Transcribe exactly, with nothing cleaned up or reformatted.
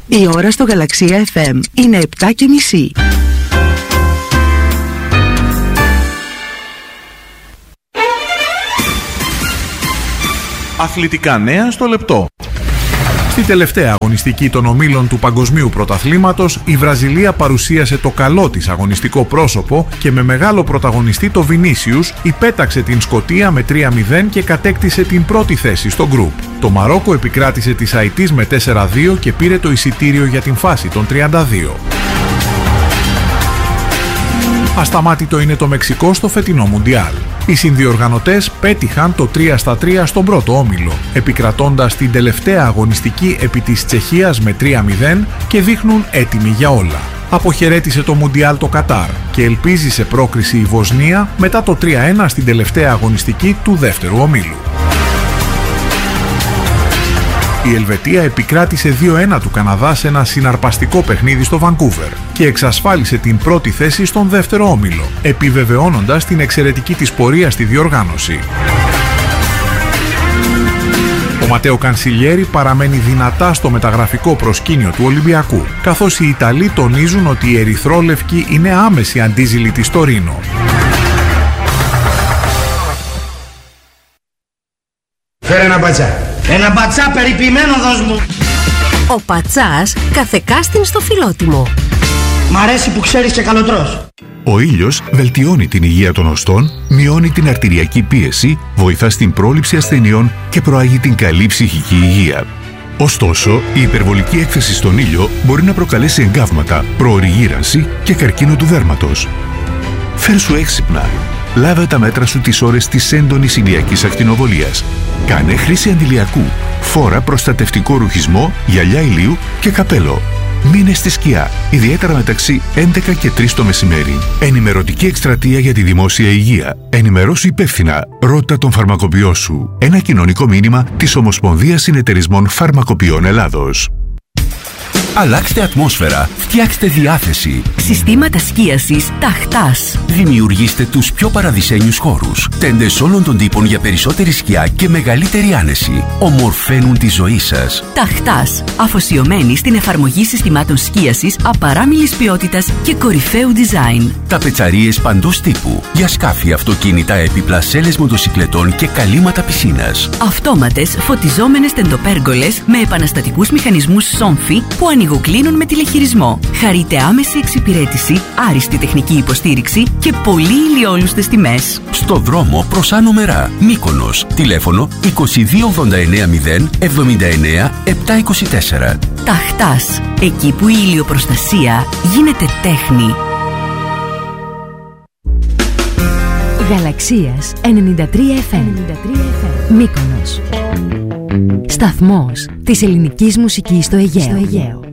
Η ώρα στο Γαλαξία εφ εμ είναι επτά και μισή. Αθλητικά νέα στο λεπτό. Στη τελευταία αγωνιστική των ομίλων του Παγκοσμίου Πρωταθλήματος, η Βραζιλία παρουσίασε το καλό της αγωνιστικό πρόσωπο και με μεγάλο πρωταγωνιστή το Βινίσιους υπέταξε την Σκωτία με τρία μηδέν και κατέκτησε την πρώτη θέση στο γκρουπ. Το Μαρόκο επικράτησε τις Αιτής με τέσσερα δύο και πήρε το εισιτήριο για την φάση των τριάντα δύο. Ασταμάτητο είναι το Μεξικό στο φετινό Μουντιάλ. Οι συνδιοργανωτές πέτυχαν το τρία στα τρία στον πρώτο όμιλο, επικρατώντας την τελευταία αγωνιστική επί της Τσεχίας με τρία μηδέν και δείχνουν έτοιμοι για όλα. Αποχαιρέτησε το Μουντιάλ το Κατάρ και ελπίζει σε πρόκριση η Βοσνία μετά το τρία ένα στην τελευταία αγωνιστική του δεύτερου ομίλου. Η Ελβετία επικράτησε δύο ένα του Καναδά σε ένα συναρπαστικό παιχνίδι στο Βανκούβερ και εξασφάλισε την πρώτη θέση στον δεύτερο όμιλο, επιβεβαιώνοντας την εξαιρετική της πορεία στη διοργάνωση. Ο Ματέο Κανσιλιέρη παραμένει δυνατά στο μεταγραφικό προσκήνιο του Ολυμπιακού, καθώς οι Ιταλοί τονίζουν ότι η ερυθρόλευκη είναι άμεση αντίζηλη της Τωρίνο. Φέρε ένα μπατσά. Ένα μπατσά περιποιημένο δώσ' μου. Ο πατσάς καθεκάστην στο φιλότιμο. Μ' αρέσει που ξέρεις και καλοτρός. Ο ήλιος βελτιώνει την υγεία των οστών, μειώνει την αρτηριακή πίεση, βοηθά στην πρόληψη ασθενειών και προάγει την καλή ψυχική υγεία. Ωστόσο, η υπερβολική έκθεση στον ήλιο μπορεί να προκαλέσει εγκάβματα, προωρή γύρανση και καρκίνο του δέρματος. Φέρσου έξυπνα. Λάβε τα μέτρα σου τις ώρες της έντονης ηλιακής ακτινοβολίας. Κάνε χρήση αντιλιακού. Φόρα προστατευτικό ρουχισμό, γυαλιά ηλίου και καπέλο. Μείνε στη σκιά, ιδιαίτερα μεταξύ έντεκα και τρεις το μεσημέρι. Ενημερωτική εκστρατεία για τη δημόσια υγεία. Ενημερώσου υπεύθυνα. Ρώτα τον φαρμακοποιό σου. Ένα κοινωνικό μήνυμα της Ομοσπονδίας Συνεταιρισμών Φαρμακοποιών Ελλάδος. Αλλάξτε ατμόσφαιρα, φτιάξτε διάθεση. Συστήματα σκίασης Ταχτάς. Δημιουργήστε τους πιο παραδεισένιους χώρους. Τέντες όλων των τύπων για περισσότερη σκιά και μεγαλύτερη άνεση. Ομορφαίνουν τη ζωή σας. Ταχτάς. Αφοσιωμένη στην εφαρμογή συστημάτων σκίασης απαράμιλης ποιότητας και κορυφαίου design. Ταπετσαρίες παντός τύπου. Για σκάφη, αυτοκίνητα, έπιπλα, σέλες μοτοσικλετών και καλύματα πισίνας. Αυτόματες φωτιζόμενες τεντοπέργολες με επαναστατικούς μηχανισμούς Σόμφι που ανοιγοκλίνουν με τηλεχειρισμό. Χαρείτε άμεση εξυπηρέτηση, άριστη τεχνική υποστήριξη και πολύ ηλιόλουστες τιμές. Στο δρόμο προς Άνω Μερά, Μύκονος. Τηλέφωνο είκοσι δύο ογδόντα εννέα μηδέν εβδομήντα εννέα επτακόσια είκοσι τέσσερα. Ταχτάς. Εκεί που η ηλιοπροστασία γίνεται τέχνη. Γαλαξίας ενενήντα τρία εφ εμ. Μύκονος. Σταθμός της ελληνικής μουσικής στο Αιγαίο.